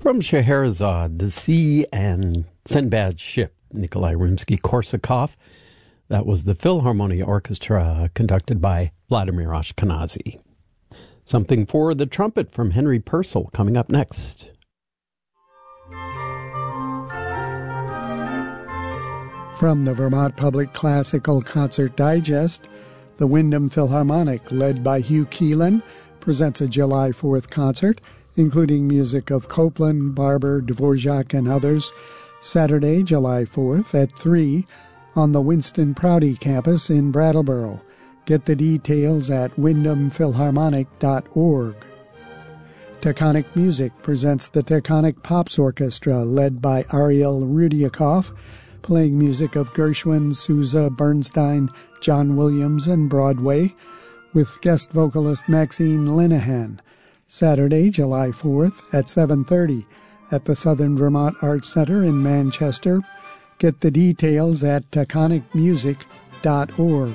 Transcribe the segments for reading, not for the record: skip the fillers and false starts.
From Scheherazade, the Sea and Sinbad's Ship, Nikolai Rimsky-Korsakov. That was the Philharmonia Orchestra conducted by Vladimir Ashkenazy. Something for the trumpet from Henry Purcell coming up next. From the Vermont Public Classical Concert Digest, the Windham Philharmonic, led by Hugh Keelan, presents a July 4th concert, including music of Copland, Barber, Dvorak, and others, Saturday, July 4th at 3 on the Winston Prouty campus in Brattleboro. Get the details at windhamphilharmonic.org. Taconic Music presents the Taconic Pops Orchestra, led by Ariel Rudiakov, playing music of Gershwin, Sousa, Bernstein, John Williams, and Broadway, with guest vocalist Maxine Linehan. Saturday, July 4th at 7:30 at the Southern Vermont Arts Center in Manchester. Get the details at taconicmusic.org.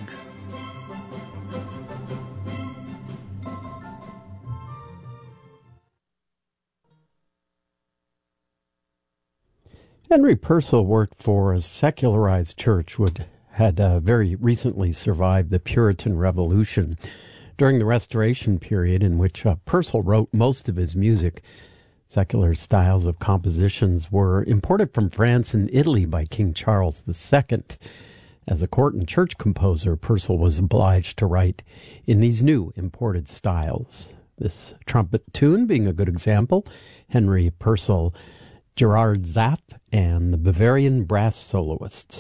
Henry Purcell worked for a secularized church which had very recently survived the Puritan Revolution. During the Restoration period, in which Purcell wrote most of his music, secular styles of compositions were imported from France and Italy by King Charles II. As a court and church composer, Purcell was obliged to write in these new imported styles. This trumpet tune being a good example, Henry Purcell, Gerard Zapp, and the Bavarian Brass Soloists.